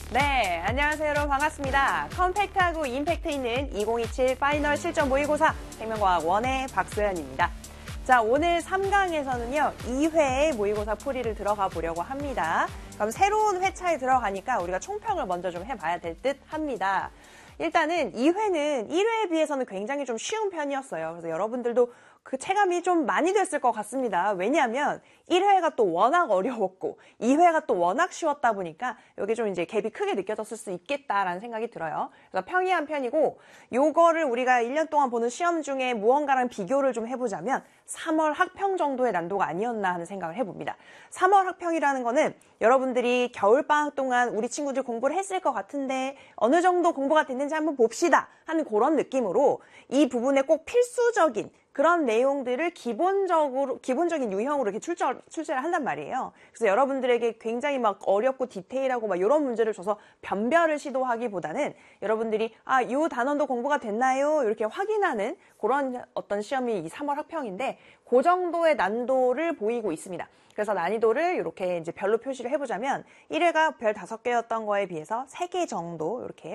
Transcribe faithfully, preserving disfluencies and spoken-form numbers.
네, 안녕하세요 여러분 반갑습니다. 컴팩트하고 임팩트 있는 이천이십칠 파이널 실전 모의고사 생명과학 원의 박소연입니다. 자, 오늘 삼 강에서는요, 이 회의 모의고사 풀이를 들어가 보려고 합니다. 그럼 새로운 회차에 들어가니까 우리가 총평을 먼저 좀 해봐야 될 듯 합니다. 일단은 이 회는 일 회에 비해서는 굉장히 좀 쉬운 편이었어요. 그래서 여러분들도 그 체감이 좀 많이 됐을 것 같습니다. 왜냐하면 일 회가 또 워낙 어려웠고 이 회가 또 워낙 쉬웠다 보니까 여기 좀 이제 갭이 크게 느껴졌을 수 있겠다라는 생각이 들어요. 그래서 평이한 편이고, 요거를 우리가 일 년 동안 보는 시험 중에 무언가랑 비교를 좀 해보자면 삼월 학평 정도의 난도가 아니었나 하는 생각을 해봅니다. 삼월 학평이라는 거는 여러분들이 겨울방학 동안 우리 친구들 공부를 했을 것 같은데 어느 정도 공부가 됐는지 한번 봅시다 하는 그런 느낌으로 이 부분에 꼭 필수적인 그런 내용들을 기본적으로, 기본적인 유형으로 이렇게 출제, 출제를 한단 말이에요. 그래서 여러분들에게 굉장히 막 어렵고 디테일하고 막 이런 문제를 줘서 변별을 시도하기보다는 여러분들이 아, 요 단원도 공부가 됐나요? 이렇게 확인하는 그런 어떤 시험이 이 삼월 학평인데 그 정도의 난도를 보이고 있습니다. 그래서 난이도를 이렇게 이제 별로 표시를 해보자면 일 회가 별 다섯 개였던 거에 비해서 세 개 정도 이렇게